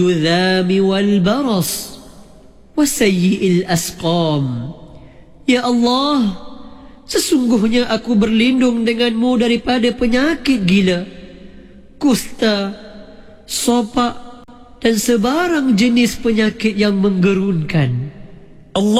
الذام والبرص وسيء الأسقام. Ya Allah, sesungguhnya aku berlindung denganmu daripada penyakit gila, kusta, sopak dan sebarang jenis penyakit yang menggerunkan.